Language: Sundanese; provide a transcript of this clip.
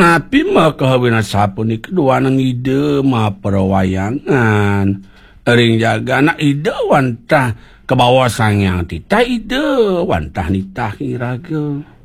Tapi mah kahawinan sapuni kedua nang ide mah perwayangan. Ring jaga anak ide wantah ke bawah sang yang tita ide wantah nitah king raga.